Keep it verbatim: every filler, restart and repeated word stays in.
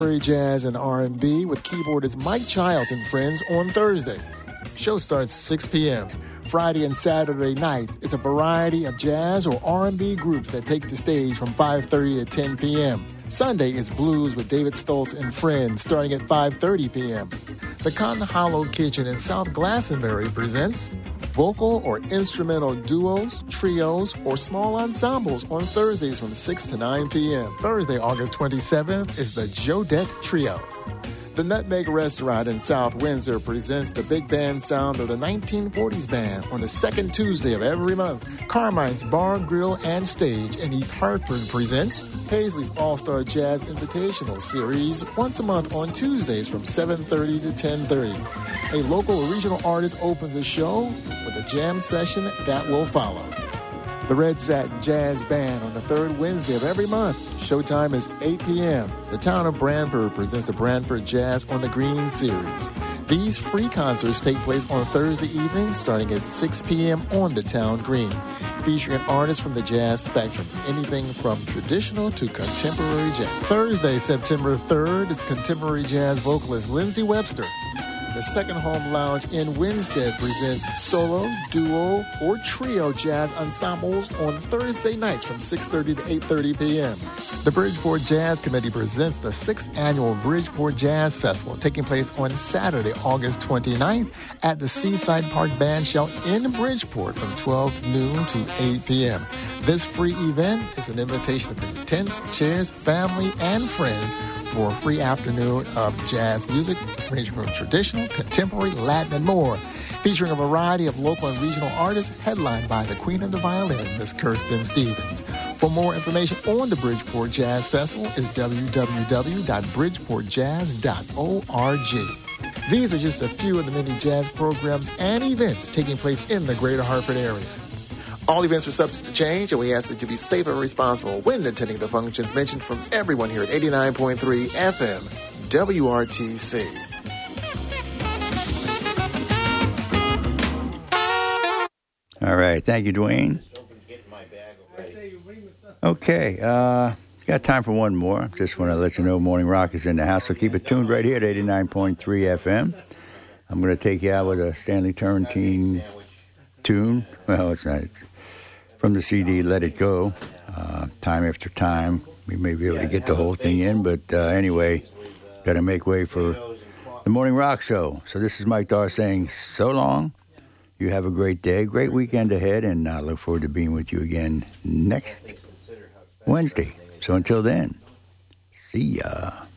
Jazz and R and B with keyboardist Mike Childs and friends on Thursdays. Show starts six p.m. Friday and Saturday nights is a variety of jazz or R and B groups that take the stage from five thirty to ten p.m. Sunday is blues with David Stoltz and friends starting at five thirty p.m. The Cotton Hollow Kitchen in South Glastonbury presents vocal or instrumental duos, trios, or small ensembles on Thursdays from six to nine p.m. Thursday, August twenty-seventh, is the Jodette Trio. The Nutmeg Restaurant in South Windsor presents the big band sound of the nineteen forties band on the second Tuesday of every month. Carmine's Bar, Grill, and Stage in East Hartford presents Paisley's All-Star Jazz Invitational Series once a month on Tuesdays from seven thirty to ten thirty. A local or regional artist opens the show with a jam session that will follow. The Red Satin Jazz Band on the third Wednesday of every month. Showtime is eight p.m. The town of Brantford presents the Brantford Jazz on the Green Series. These free concerts take place on Thursday evenings starting at six p.m. on the town green, featuring artists from the jazz spectrum, anything from traditional to contemporary jazz. Thursday, September third, is contemporary jazz vocalist Lindsey Webster. The Second Home Lounge in Winstead presents solo, duo, or trio jazz ensembles on Thursday nights from six thirty to eight thirty p.m. The Bridgeport Jazz Committee presents the sixth Annual Bridgeport Jazz Festival, taking place on Saturday, August twenty-ninth at the Seaside Park Bandshell in Bridgeport from twelve noon to eight p.m. This free event is an invitation to bring tents, chairs, family, and friends for a free afternoon of jazz music, ranging from traditional, contemporary, Latin, and more, featuring a variety of local and regional artists, headlined by the Queen of the Violin, Miss Kirsten Stevens. For more information on the Bridgeport Jazz Festival is w w w dot bridgeport jazz dot org. These are just a few of the many jazz programs and events taking place in the greater Hartford area. All events are subject to change, and we ask that you be safe and responsible when attending the functions mentioned from everyone here at eighty-nine point three F M W R T C. All right. Thank you, Dwayne. Okay. Uh, got time for one more. Just want to let you know Morning Rock is in the house, so keep it tuned right here at eighty-nine point three F M. I'm going to take you out with a Stanley Turrentine tune. Well, it's not. It's from the C D Let It Go, uh, Time After Time. We may be able to get the whole thing in, but uh, anyway, got to make way for the Morning Rock Show. So this is Mike Dar saying so long. You have a great day, great weekend ahead, and I look forward to being with you again next Wednesday. So until then, see ya.